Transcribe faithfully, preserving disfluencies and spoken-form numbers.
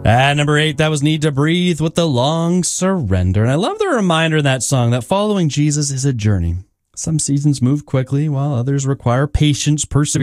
At number eight, that was Need to Breathe with The Long Surrender. And I love the reminder in that song that following Jesus is a journey. Some seasons move quickly, while others require patience, perseverance,